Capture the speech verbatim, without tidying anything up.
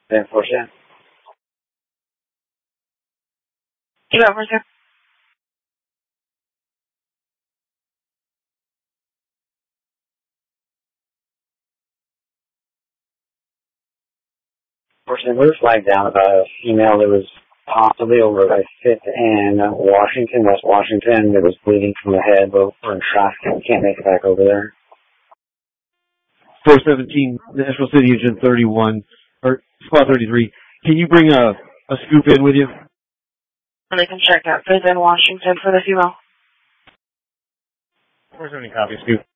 ten four seven. You got four seven? four seven, we were flagged down about a female that was possibly over by Fifth and Washington, West Washington, that was bleeding from the head, but we're in traffic. Can't make it back over there. four seventeen, Nashville City Agent thirty-one, or Squad thirty-three. Can you bring a, a scoop in with you? And I can check out Fifth and Washington for the female. four seventy copy, scoop.